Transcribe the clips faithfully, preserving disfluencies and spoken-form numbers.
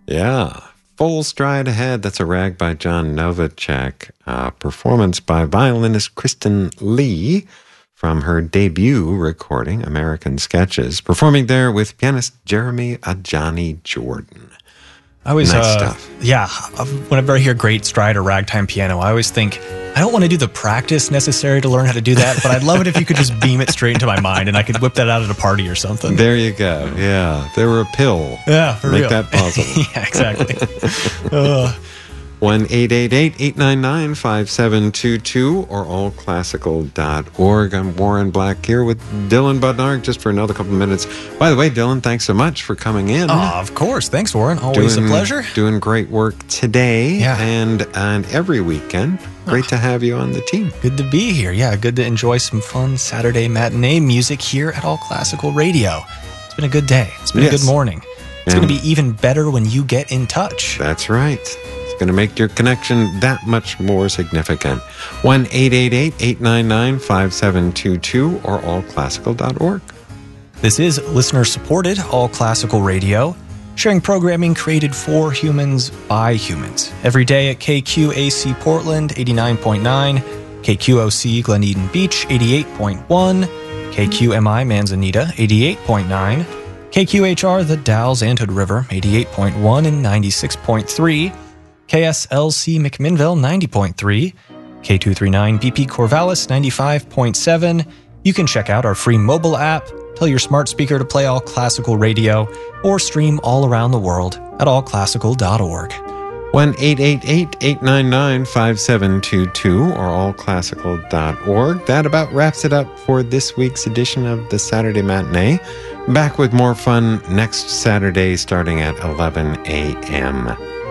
Yeah. Full Stride Ahead. That's a rag by John Novacek. Uh, performance by violinist Kristen Lee from her debut recording, American Sketches. Performing there with pianist Jeremy Ajani Jordan. I always, nice uh, stuff. Yeah, whenever I hear great stride or ragtime piano, I always think, I don't want to do the practice necessary to learn how to do that, but I'd love it if you could just beam it straight into my mind and I could whip that out at a party or something. There you go. Yeah, they were a pill. Yeah, for Make real. that possible. Yeah, exactly. uh. one eight eight eight, eight nine nine, five seven two two or all classical dot org. I'm Warren Black here with Dylan Budnarg just for another couple of minutes. By the way, Dylan, thanks so much for coming in. Oh, of course. Thanks, Warren. Always doing, a pleasure. Doing great work today yeah. and, and every weekend. Great oh. to have you on the team. Good to be here. Yeah, good to enjoy some fun Saturday matinee music here at All Classical Radio. It's been a good day. It's been yes. a good morning. It's going to be even better when you get in touch. That's right. Going to make your connection that much more significant. one eight eight eight, eight nine nine, five seven two two or all classical dot org. This is listener-supported All Classical Radio, sharing programming created for humans by humans. Every day at K Q A C Portland, eighty-nine point nine, K Q O C Glen Eden Beach, eighty-eight point one, K Q M I Manzanita, eighty-eight point nine, K Q H R The Dalles and Hood River, eighty-eight point one and ninety-six point three, K S L C McMinnville, ninety point three, K two thirty-nine B P Corvallis, ninety-five point seven. You can check out our free mobile app, tell your smart speaker to play All Classical Radio, or stream all around the world at all classical dot org. one eight eight eight, eight nine nine, five seven two two or all classical dot org. That about wraps it up for this week's edition of the Saturday Matinee. Back with more fun next Saturday starting at eleven a.m.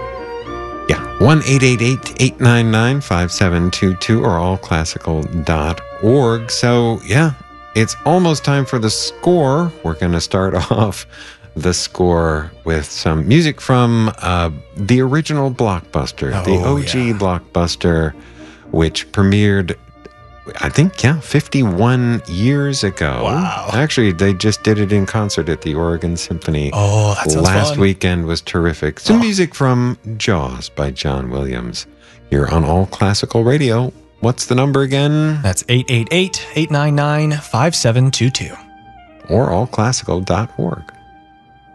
Yeah, one eight eight eight, eight nine nine, five seven two two or all classical dot org. So, yeah, it's almost time for the score. We're going to start off the score with some music from uh, the original Blockbuster, oh, the O G yeah. Blockbuster, which premiered, I think, yeah, fifty-one years ago. Wow. Actually, they just did it in concert at the Oregon Symphony. Oh, that sounds Last fun. weekend was terrific. Some oh. music from Jaws by John Williams here on All Classical Radio. What's the number again? That's eight eight eight, eight nine nine, five seven two two. Or all classical dot org.